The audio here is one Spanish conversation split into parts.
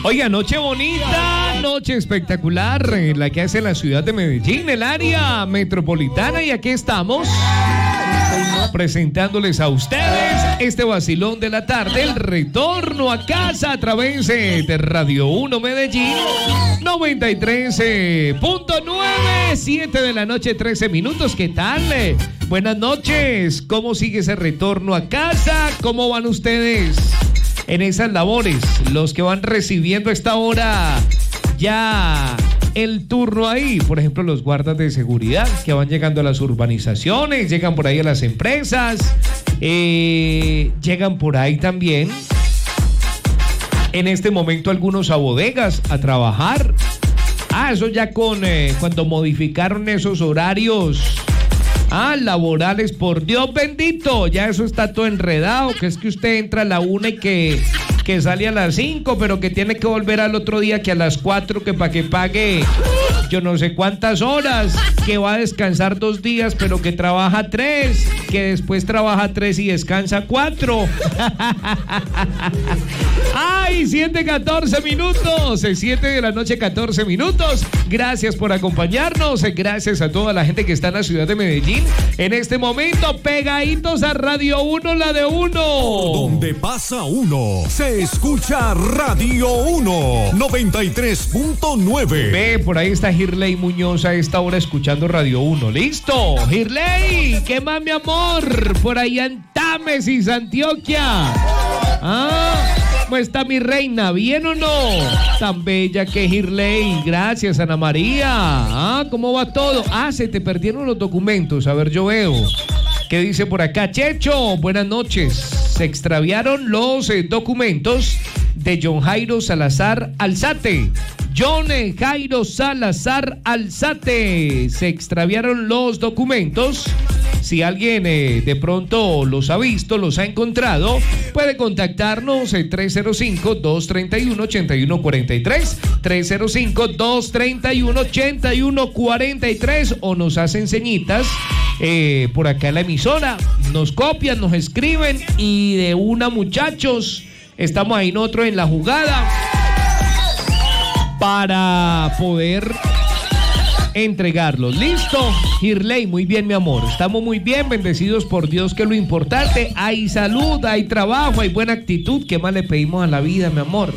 Oiga, noche bonita, noche espectacular, la que hace la ciudad de Medellín, el área metropolitana, y aquí estamos presentándoles a ustedes este vacilón de la tarde, el retorno a casa a través de Radio 1 Medellín 93.9, 7 de la noche, 13 minutos. ¿Qué tal? Buenas noches. ¿Cómo sigue ese retorno a casa? ¿Cómo van ustedes en esas labores? Los que van recibiendo a esta hora ya el turno ahí, por ejemplo, los guardas de seguridad que van llegando a las urbanizaciones, llegan por ahí a las empresas, llegan por ahí también en este momento algunos a bodegas a trabajar. Eso ya con cuando modificaron esos horarios laborales, por Dios bendito, ya eso está todo enredado, que es que usted entra a la 1 y que sale a las 5, pero que tiene que volver al otro día que a las 4, que para que pague yo no sé cuántas horas, que va a descansar 2 días, pero que trabaja 3, que después trabaja 3 y descansa 4. ¡Ay! 7:14 minutos, 7 de la noche, 14 minutos. Gracias por acompañarnos, gracias a toda la gente que está en la ciudad de Medellín en este momento, pegaditos a Radio 1, la de uno. Donde pasa uno, se escucha Radio 1, 93.9. Ve, por ahí está Girley Muñoz a esta hora escuchando Radio 1. ¡Listo! Girley, ¿qué más, mi amor? Por ahí en Támesis, Antioquia. ¿Cómo está mi reina? ¿Bien o no? Tan bella que Girley. Gracias, Ana María. ¿Cómo va todo? Se te perdieron los documentos. A ver, yo veo. ¿Qué dice por acá? Checho, buenas noches. Se extraviaron los documentos de John Jairo Salazar Alzate. John Jairo Salazar Alzate. Se extraviaron los documentos. Si alguien de pronto los ha visto, los ha encontrado, puede contactarnos en 305-231-8143, 305-231-8143, o nos hacen señitas por acá en la emisora, nos copian, nos escriben, y de una, muchachos, estamos ahí nosotros en la jugada para poder entregarlos. ¿Listo? Girley, muy bien, mi amor. Estamos muy bien, bendecidos por Dios, que es lo importante. Hay salud, hay trabajo, hay buena actitud. ¿Qué más le pedimos a la vida, mi amor?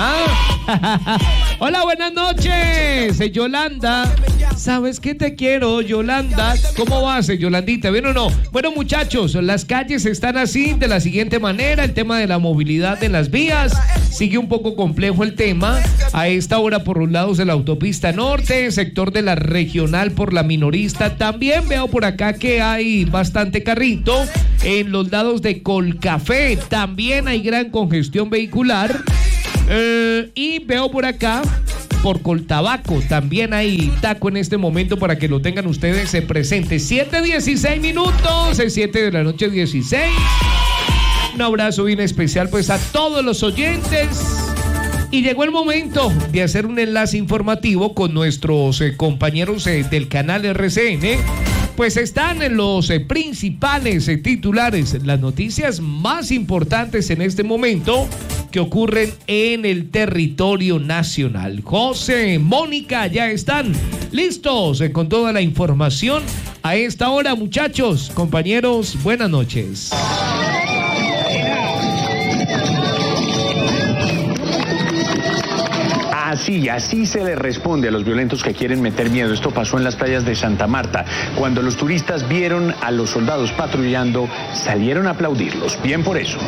Hola, buenas noches, Yolanda. ¿Sabes que te quiero, Yolanda? ¿Cómo vas, Yolandita? ¿Bien o no? Bueno, muchachos, las calles están así, de la siguiente manera. El tema de la movilidad en las vías sigue un poco complejo el tema. A esta hora por los lados de la autopista norte, sector de la regional por la minorista. También veo por acá que hay bastante carrito en los lados de Colcafé. También hay gran congestión vehicular. Y veo por acá por Coltabaco también hay taco en este momento, para que lo tengan ustedes presentes. 7:16 minutos, 7 de la noche 16. Un abrazo bien especial pues a todos los oyentes. Y llegó el momento de hacer un enlace informativo con nuestros compañeros del canal RCN. Pues están en los principales titulares, las noticias más importantes en este momento que ocurren en el territorio nacional. José, Mónica, ya están listos con toda la información a esta hora, muchachos, compañeros, buenas noches. Así se le responde a los violentos que quieren meter miedo. Esto pasó en las playas de Santa Marta. Cuando los turistas vieron a los soldados patrullando, salieron a aplaudirlos. Bien por eso.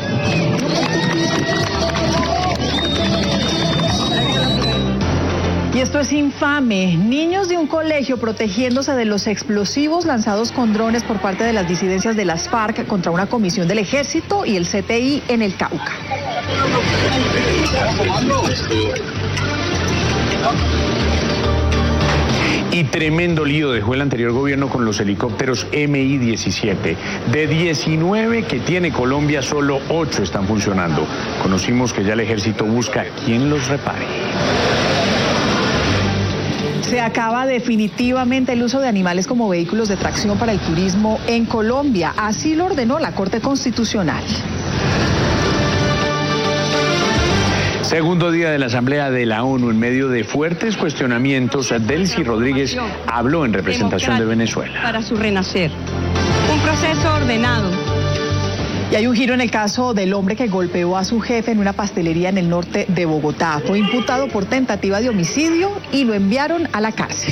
Y esto es infame. Niños de un colegio protegiéndose de los explosivos lanzados con drones por parte de las disidencias de las FARC contra una comisión del Ejército y el CTI en el Cauca. Y tremendo lío dejó el anterior gobierno con los helicópteros Mi-17. De 19 que tiene Colombia, solo 8 están funcionando. Conocimos que ya el ejército busca quien los repare. Se acaba definitivamente el uso de animales como vehículos de tracción para el turismo en Colombia. Así lo ordenó la Corte Constitucional. Segundo día de la Asamblea de la ONU en medio de fuertes cuestionamientos. Delcy Rodríguez habló en representación de Venezuela. Para su renacer. Un proceso ordenado. Y hay un giro en el caso del hombre que golpeó a su jefe en una pastelería en el norte de Bogotá. Fue imputado por tentativa de homicidio y lo enviaron a la cárcel.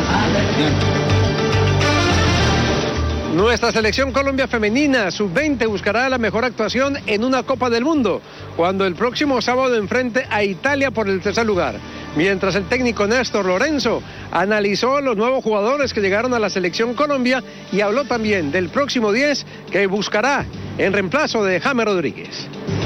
Nuestra selección Colombia femenina sub-20 buscará la mejor actuación en una Copa del Mundo, cuando el próximo sábado enfrente a Italia por el tercer lugar. Mientras el técnico Néstor Lorenzo analizó los nuevos jugadores que llegaron a la selección Colombia y habló también del próximo 10 que buscará en reemplazo de James Rodríguez.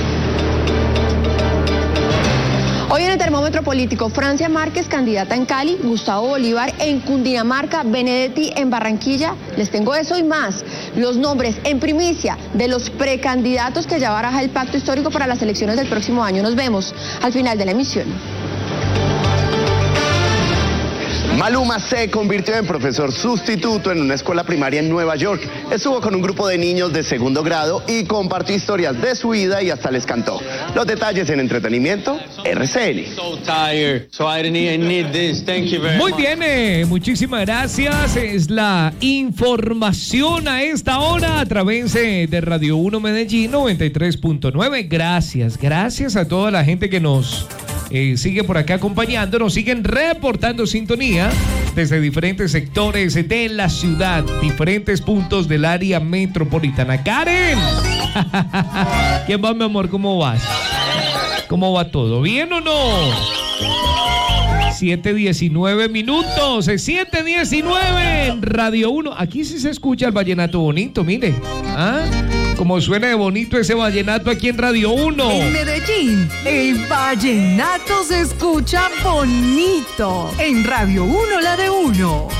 Hoy en el termómetro político, Francia Márquez, candidata en Cali, Gustavo Bolívar en Cundinamarca, Benedetti en Barranquilla. Les tengo eso y más. Los nombres en primicia de los precandidatos que ya baraja el pacto histórico para las elecciones del próximo año. Nos vemos al final de la emisión. Maluma se convirtió en profesor sustituto en una escuela primaria en Nueva York. Estuvo con un grupo de niños de segundo grado y compartió historias de su vida y hasta les cantó. Los detalles en entretenimiento, RCN. Muy bien, muchísimas gracias. Es la información a esta hora a través de Radio 1 Medellín 93.9. Gracias a toda la gente que nos sigue por acá acompañando, nos siguen reportando sintonía desde diferentes sectores de la ciudad, diferentes puntos del área metropolitana. ¡Karen! ¿Qué va, mi amor? ¿Cómo vas? ¿Cómo va todo? ¿Bien o no? 7:19 minutos, 7:19 en Radio 1. Aquí sí se escucha el vallenato bonito, mire. ¿Ah? Como suena de bonito ese vallenato aquí en Radio 1. En Medellín, el vallenato se escucha bonito. En Radio 1, la de 1.